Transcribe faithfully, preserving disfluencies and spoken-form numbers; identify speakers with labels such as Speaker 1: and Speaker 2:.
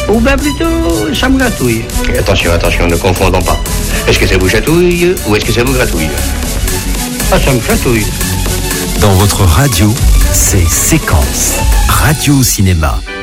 Speaker 1: Ou bien plutôt, ça me gratouille.
Speaker 2: Attention, attention, ne confondons pas. Est-ce que ça vous chatouille ou est-ce que ça vous gratouille?
Speaker 1: Ah, ça me gratouille.
Speaker 3: Dans votre radio, c'est Séquence, Radio Cinéma.